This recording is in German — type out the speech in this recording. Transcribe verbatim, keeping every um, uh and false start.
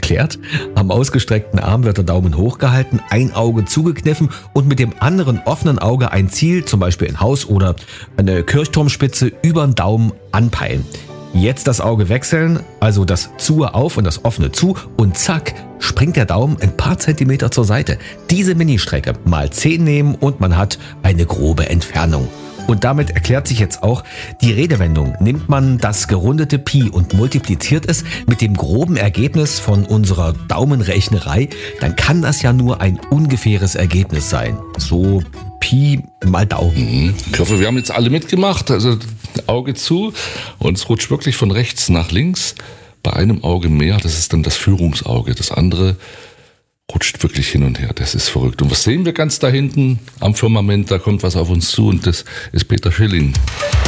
erklärt. Am ausgestreckten Arm wird der Daumen hochgehalten, ein Auge zugekniffen und mit dem anderen offenen Auge ein Ziel, zum Beispiel ein Haus oder eine Kirchturmspitze, über den Daumen anpeilen. Jetzt das Auge wechseln, also das Zu auf und das offene zu und zack, springt der Daumen ein paar Zentimeter zur Seite. Diese Ministrecke mal zehn nehmen und man hat eine grobe Entfernung. Und damit erklärt sich jetzt auch die Redewendung. Nimmt man das gerundete Pi und multipliziert es mit dem groben Ergebnis von unserer Daumenrechnerei, dann kann das ja nur ein ungefähres Ergebnis sein. So Pi mal Daumen. Ich hoffe, wir haben jetzt alle mitgemacht. Also Auge zu und es rutscht wirklich von rechts nach links. Bei einem Auge mehr, das ist dann das Führungsauge. Das andere rutscht wirklich hin und her. Das ist verrückt. Und was sehen wir ganz da hinten am Firmament? Da kommt was auf uns zu und das ist Peter Schilling.